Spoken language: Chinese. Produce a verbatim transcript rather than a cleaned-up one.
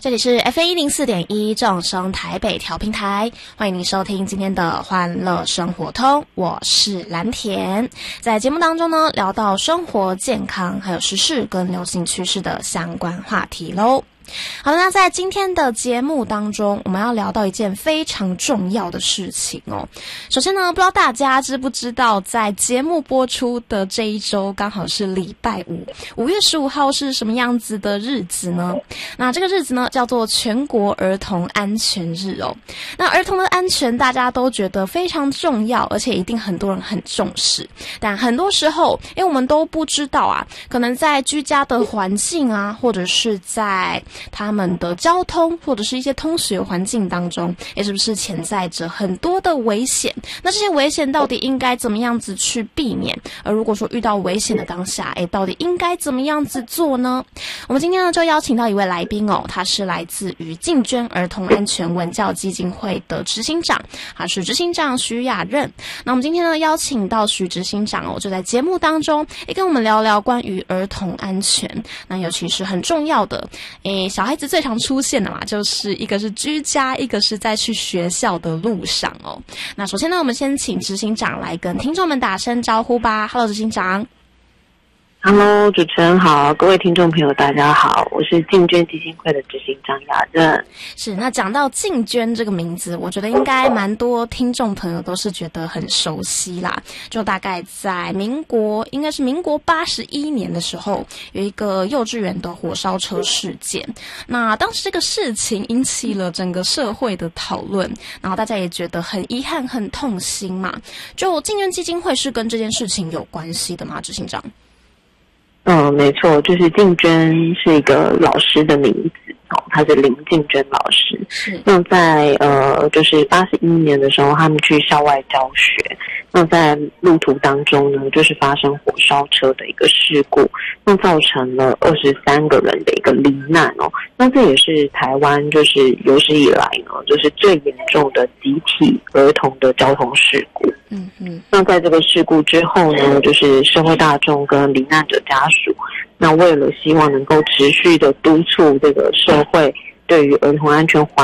这里是 F M 一零四点一正声台北调频台，欢迎您收听今天的欢乐生活通，我是蓝田。在节目当中呢，聊到生活健康还有时事跟流行趋势的相关话题咯。好了，那在今天的节目当中，我们要聊到一件非常重要的事情哦。首先呢，不知道大家知不知道，在节目播出的这一周刚好是礼拜五，五月十五号是什么样子的日子呢？那这个日子呢，叫做全国儿童安全日哦。那儿童的安全大家都觉得非常重要，而且一定很多人很重视。但很多时候，因为我们都不知道啊，可能在居家的环境啊，或者是在他们的交通或者是一些通学环境当中，也是不是潜在着很多的危险？那这些危险到底应该怎么样子去避免？而如果说遇到危险的当下，诶，到底应该怎么样子做呢？我们今天呢就邀请到一位来宾哦，他是来自于进捐儿童安全文教基金会的执行长，他是执行长徐雅任。那我们今天呢邀请到徐执行长哦，就在节目当中也跟我们聊聊关于儿童安全。那尤其是很重要的，诶。小孩子最常出现的嘛，就是一个是居家，一个是在去学校的路上哦。那首先呢，我们先请执行长来跟听众们打声招呼吧。Hello， 执行长。 Hello， 主持人好，各位听众朋友大家好，我是进捐基金会的执行长雅任。 是，那讲到进捐这个名字，我觉得应该蛮多听众朋友都是觉得很熟悉啦。就大概在民国，应该是民国八十一年的时候，有一个幼稚园的火烧车事件。那当时这个事情引起了整个社会的讨论，然后大家也觉得很遗憾、很痛心嘛。就进捐基金会是跟这件事情有关系的吗，执行长？ 嗯，没错，就是进捐是一个老师的名字哦，他是林进捐老师。 是。 那在呃，就是八十一年的时候，他们去校外教学，那在路途当中呢，就是发生火烧车的一个事故，那造成了二十三个人的一个罹难哦。那这也是台湾就是有史以来呢，就是最严重的集体儿童的交通事故。 嗯嗯。 那在这个事故之后呢，就是社会大众跟罹难者家属，那为了希望能够持续的督促这个社会对于儿童安全环